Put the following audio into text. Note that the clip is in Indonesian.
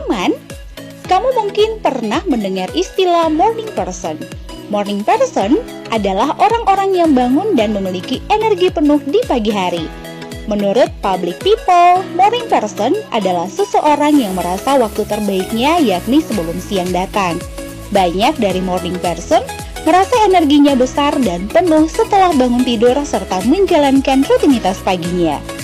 teman-teman, kamu mungkin pernah mendengar istilah morning person. Morning person adalah orang-orang yang bangun dan memiliki energi penuh di pagi hari. Menurut Public People, morning person adalah seseorang yang merasa waktu terbaiknya yakni sebelum siang datang. Banyak dari morning person merasa energinya besar dan penuh setelah bangun tidur serta menjalankan rutinitas paginya.